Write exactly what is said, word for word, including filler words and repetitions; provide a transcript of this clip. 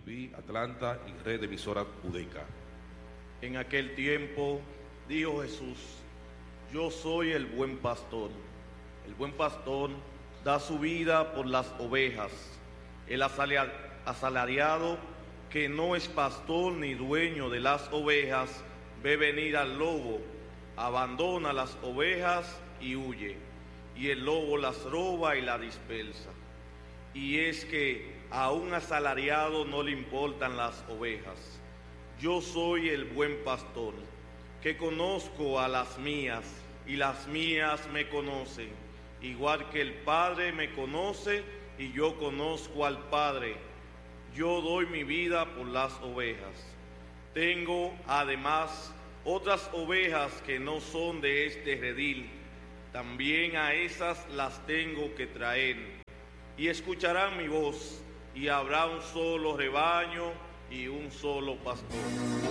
V, Atlanta y Red Emisora Udeca. En aquel tiempo dijo Jesús: yo soy el buen pastor. El buen pastor da su vida por las ovejas. El asalariado, que no es pastor ni dueño de las ovejas, ve venir al lobo, abandona las ovejas y huye, y el lobo las roba y las dispersa. Y es que a un asalariado no le importan las ovejas. Yo soy el buen pastor, que conozco a las mías, y las mías me conocen, igual que el Padre me conoce y yo conozco al Padre. Yo doy mi vida por las ovejas. Tengo además otras ovejas que no son de este redil. También a esas las tengo que traer. Y escucharán mi voz, y habrá un solo rebaño y un solo pastor.